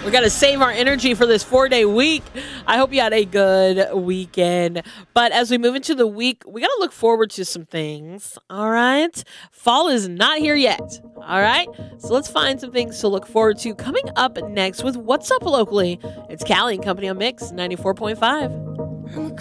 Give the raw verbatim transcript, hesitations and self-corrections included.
We got to save our energy for this four-day week. I hope you had a good weekend. But as we move into the week, we got to look forward to some things, all right? Fall is not here yet, all right? So let's find some things to look forward to. Coming up next with What's Up Locally, it's Callie and Company on Mix ninety-four point five.